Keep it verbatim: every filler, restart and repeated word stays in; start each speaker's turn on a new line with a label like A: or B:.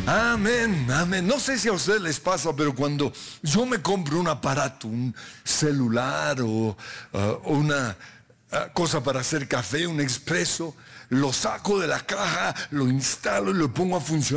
A: Amén, amén. No sé si a ustedes les pasa, pero cuando yo me compro un aparato, un celular o uh, una uh, cosa para hacer café, un expreso, lo saco de la caja, lo instalo y lo pongo a funcionar.